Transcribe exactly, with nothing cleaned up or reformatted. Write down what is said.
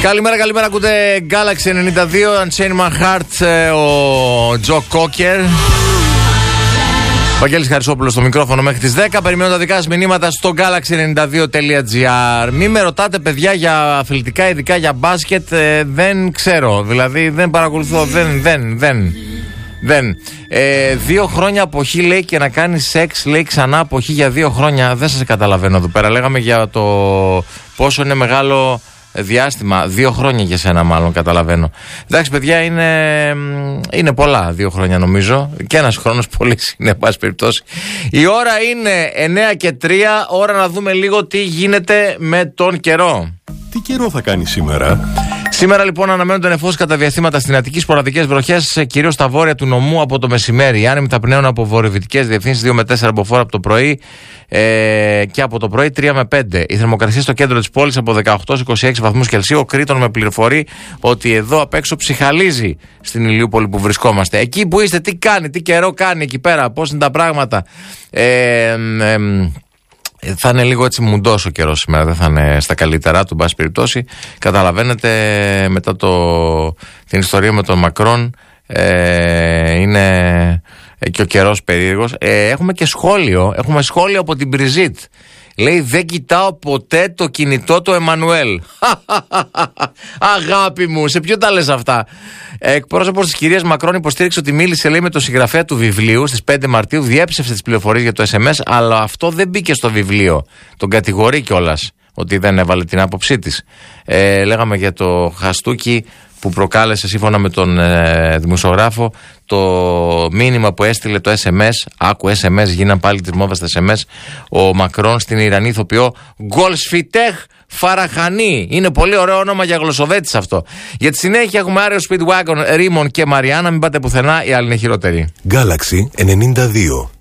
Καλημέρα, καλημέρα. Ακούτε Galaxy ενενήντα δύο, Unchain My Heart, ο Τζο Κόκερ. Βαγγέλης Χαρισόπουλος στο μικρόφωνο μέχρι τις δέκα. Περιμένω τα δικά σας μηνύματα στο galaxy ενενήντα δύο τελεία gr. Μην με ρωτάτε, παιδιά, για αθλητικά, ειδικά για μπάσκετ. Ε, δεν ξέρω. Δηλαδή δεν παρακολουθώ. Δεν, δεν, δεν. Δεν. Ε, δύο χρόνια αποχή, λέει, και να κάνει σεξ, λέει, ξανά αποχή για δύο χρόνια. Δεν σας καταλαβαίνω εδώ πέρα. Λέγαμε για το πόσο είναι μεγάλο διάστημα. Δύο χρόνια για σένα, μάλλον, καταλαβαίνω. Εντάξει, παιδιά, είναι, είναι πολλά δύο χρόνια, νομίζω. Και ένας χρόνος πολύ είναι, εν πάση περιπτώσει. Η ώρα είναι εννέα και τρία. Ώρα να δούμε λίγο τι γίνεται με τον καιρό. Τι καιρό θα κάνει σήμερα? Σήμερα, λοιπόν, αναμένονται νεφώσεις κατά διαστήματα στην Αττική, σποραδικές βροχές, κυρίως στα βόρεια του νομού από το μεσημέρι. Οι άνεμοι θα πνέουν από βορειοδυτικές διευθύνσεις δύο με τέσσερα μποφόρ από το πρωί ε, και από το πρωί τρία με πέντε. Η θερμοκρασία στο κέντρο της πόλης από δεκαοκτώ έως είκοσι έξι βαθμούς Κελσίου. Ο Κρήτον με πληροφορεί ότι εδώ απ' έξω ψυχαλίζει στην Ηλιούπολη που βρισκόμαστε. Εκεί που είστε, τι κάνει, τι καιρό κάνει εκεί πέρα, πώς είναι τα πράγματα. Ε, ε, ε, Θα είναι λίγο έτσι μουντός ο καιρός σήμερα, δεν θα είναι στα καλύτερά του, εν πάση περιπτώσει. Καταλαβαίνετε, μετά το, την ιστορία με τον Μακρόν, ε, είναι και ο καιρός περίεργος. Ε, έχουμε και σχόλιο, έχουμε σχόλιο από την Μπριζίτ. Λέει, δεν κοιτάω ποτέ το κινητό του Εμμανουέλ. Αγάπη μου, σε ποιο τα λες αυτά? Εκπρόσωπος της κυρίας Μακρόν υποστήριξε ότι μίλησε, λέει, με τον συγγραφέα του βιβλίου στις πέντε Μαρτίου, διέψευσε τις πληροφορίες για το ες εμ ες, αλλά αυτό δεν μπήκε στο βιβλίο. Τον κατηγορεί κιόλας ότι δεν έβαλε την άποψή της. Ε, λέγαμε για το χαστούκι που προκάλεσε, σύμφωνα με τον ε, δημοσιογράφο, το μήνυμα που έστειλε το ες εμ ες. Άκου ες εμ ες, γίναν πάλι της μόδας τα ες εμ ες. Ο Μακρόν στην Ιρανή ηθοποιό Γκολσφιτέχ Φαραχανή. Είναι πολύ ωραίο όνομα για γλωσσοβέτης αυτό. Για τη συνέχεια έχουμε Άριο Speedwagon, Ρίμον και Μαριάννα. Μην πάτε πουθενά, η άλλη είναι χειρότερη. Galaxy ενενήντα δύο.